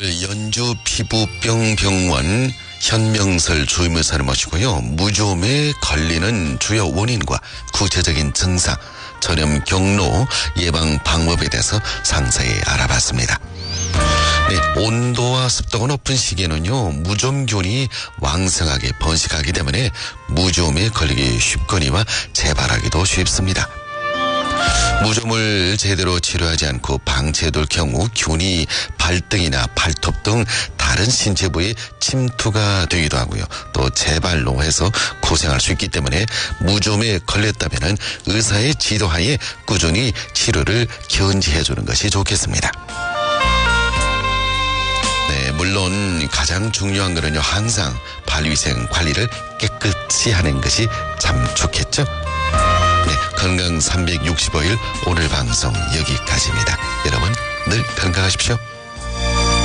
연주 피부병 병원 현명설 주임의사를 모시고요. 무좀에 걸리는 주요 원인과 구체적인 증상, 전염 경로, 예방 방법에 대해서 상세히 알아봤습니다. 네, 온도와 습도가 높은 시기에는요, 무좀균이 왕성하게 번식하기 때문에 무좀에 걸리기 쉽거니와 재발하기도 쉽습니다. 무좀을 제대로 치료하지 않고 방치해둘 경우 균이 발등이나 발톱 등 다른 신체 부위에 침투가 되기도 하고요. 또 재발로 해서 고생할 수 있기 때문에 무좀에 걸렸다면 의사의 지도하에 꾸준히 치료를 견지해주는 것이 좋겠습니다. 네, 물론 가장 중요한 거는요, 항상 발위생 관리를 깨끗이 하는 것이 참 좋겠죠. 네, 건강 365일 오늘 방송 여기까지입니다. 여러분 늘 건강하십시오.